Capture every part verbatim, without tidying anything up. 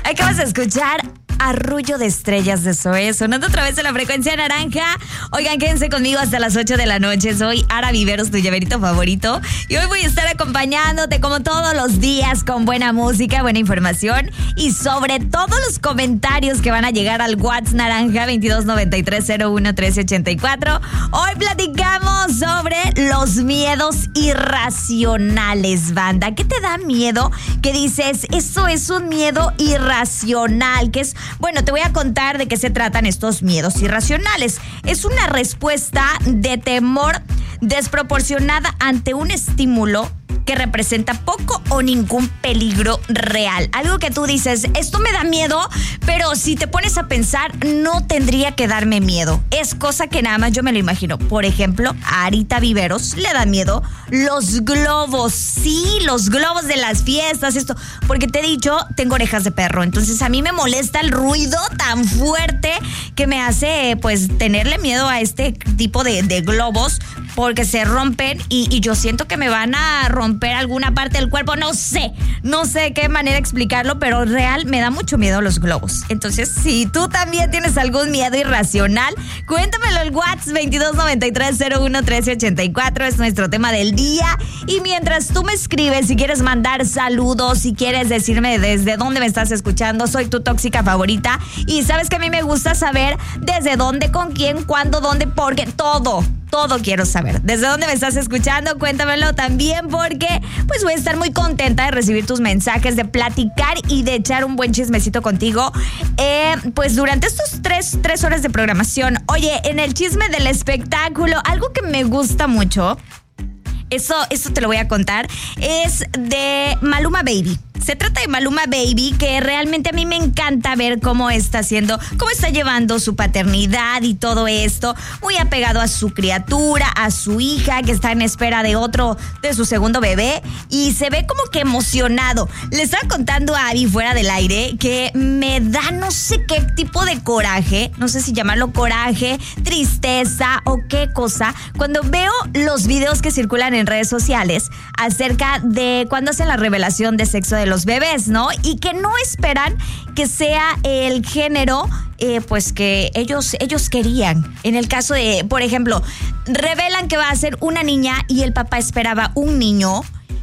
Acabas de escuchar Arrullo de Estrellas de Zoé, sonando otra vez en la frecuencia naranja. Oigan, quédense conmigo hasta las ocho de la noche. Soy Ara Viveros, tu llaverito favorito. Y hoy voy a estar acompañándote como todos los días con buena música, buena información y sobre todo los comentarios que van a llegar al WhatsApp naranja veintidós noventa y tres cero uno trece ochenta y cuatro. Hoy platicamos sobre los miedos irracionales, banda. ¿Qué te da miedo? Que dices, eso es un miedo irracional, que es... Bueno, te voy a contar de qué se tratan estos miedos irracionales. Es una respuesta de temor desproporcionada ante un estímulo que representa poco o ningún peligro real. Algo que tú dices, esto me da miedo, pero si te pones a pensar, no tendría que darme miedo. Es cosa que nada más yo me lo imagino. Por ejemplo, a Arita Viveros le da miedo los globos. Sí, los globos de las fiestas, esto. Porque te he dicho, tengo orejas de perro. Entonces a mí me molesta el ruido tan fuerte que me hace, pues, tenerle miedo a este tipo de, de globos porque se rompen y, y yo siento que me van a romper alguna parte del cuerpo. No sé, no sé de qué manera explicarlo, pero real me da mucho miedo los globos. Entonces, si tú también tienes algún miedo irracional, cuéntamelo al WhatsApp veintidós noventa y tres cero uno trece ochenta y cuatro. Es nuestro tema del día. Y mientras tú me escribes, si quieres mandar saludos, si quieres decirme desde dónde me estás escuchando, soy tu tóxica favorita. Y sabes que a mí me gusta saber desde dónde, con quién, cuándo, dónde, porque todo. Todo quiero saber. ¿Desde dónde me estás escuchando? Cuéntamelo también porque pues voy a estar muy contenta de recibir tus mensajes, de platicar y de echar un buen chismecito contigo. Eh, pues durante estos tres, tres horas de programación. Oye, en el chisme del espectáculo, algo que me gusta mucho, eso, eso te lo voy a contar, es de Maluma Baby. Se trata de Maluma Baby, que realmente a mí me encanta ver cómo está haciendo, cómo está llevando su paternidad y todo esto. Muy apegado a su criatura, a su hija, que está en espera de otro, de su segundo bebé. Y se ve como que emocionado. Le estaba contando a Abby fuera del aire que me da no sé qué tipo de coraje, no sé si llamarlo coraje, tristeza o qué cosa, cuando veo los videos que circulan en redes sociales acerca de cuando hacen la revelación de sexo de los bebés, ¿no? Y que no esperan que sea el género eh, pues que ellos, ellos querían. En el caso de, por ejemplo, revelan que va a ser una niña y el papá esperaba un niño.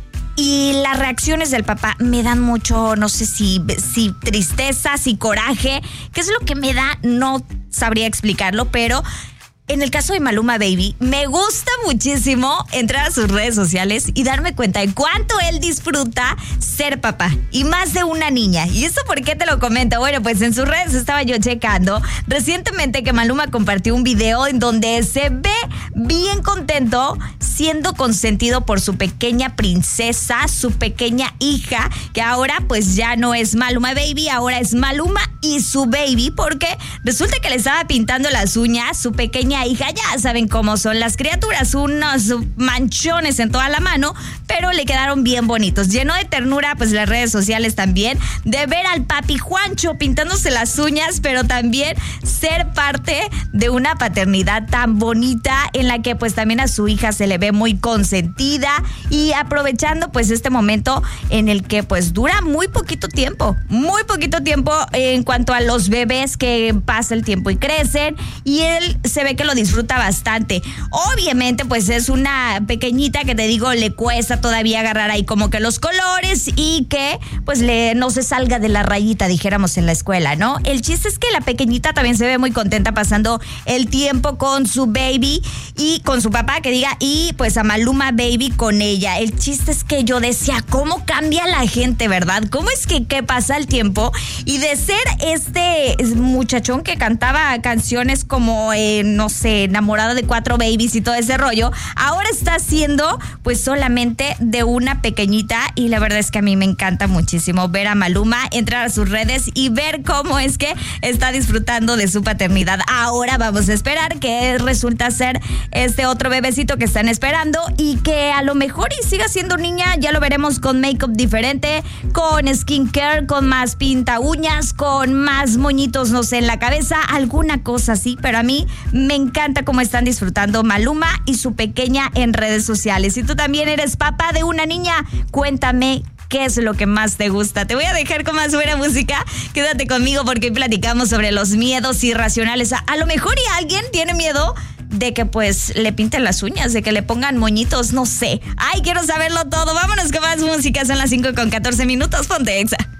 Y las reacciones del papá me dan mucho, no sé si, si tristeza, si coraje. ¿Qué es lo que me da? No sabría explicarlo, pero... En el caso de Maluma Baby, me gusta muchísimo entrar a sus redes sociales y darme cuenta de cuánto él disfruta ser papá. Y más de una niña. ¿Y esto por qué te lo comento? Bueno, pues en sus redes estaba yo checando recientemente que Maluma compartió un video en donde se ve bien contento siendo consentido por su pequeña princesa, su pequeña hija, que ahora pues ya no es Maluma Baby, ahora es Maluma y su baby, porque resulta que le estaba pintando las uñas su pequeña hija. Ya saben cómo son las criaturas, unos manchones en toda la mano, pero le quedaron bien bonitos. Llenó de ternura pues las redes sociales también, de ver al papi Juancho pintándose las uñas, pero también ser parte de una paternidad tan bonita en la que pues también a su hija se le ve muy consentida y aprovechando pues este momento en el que pues dura muy poquito tiempo, muy poquito tiempo en cuanto a los bebés, que pasa el tiempo y crecen, y él se ve que lo disfruta bastante. Obviamente pues es una pequeñita que te digo le cuesta todavía agarrar ahí como que los colores y que pues le no se salga de la rayita, dijéramos en la escuela, ¿no? El chiste es que la pequeñita también se ve muy contenta pasando el tiempo con su baby y con su papá, que diga, y pues a Maluma Baby con ella. El chiste es que yo decía, ¿cómo cambia la gente, verdad? ¿Cómo es que, que pasa el tiempo? Y de ser este muchachón que cantaba canciones como, eh, no sé, enamorado de cuatro babies y todo ese rollo, ahora está siendo pues solamente de una pequeñita, y la verdad es que a mí me encanta muchísimo ver a Maluma, entrar a sus redes y ver cómo es que está disfrutando de su paternidad. Ahora vamos a esperar que resulta ser este otro bebecito que están esperando y que a lo mejor y siga siendo niña, ya lo veremos con make-up diferente, con skincare, con más pinta uñas, con más moñitos, no sé, en la cabeza, alguna cosa así, pero a mí me encanta cómo están disfrutando Maluma y su pequeña en redes sociales. Si tú también eres papá de una niña, cuéntame ¿qué es lo que más te gusta? Te voy a dejar con más buena música. Quédate conmigo porque hoy platicamos sobre los miedos irracionales. A, a lo mejor y alguien tiene miedo de que pues le pinten las uñas, de que le pongan moñitos, no sé. Ay, quiero saberlo todo. Vámonos con más música. Son las cinco con catorce minutos. Ponte Exa.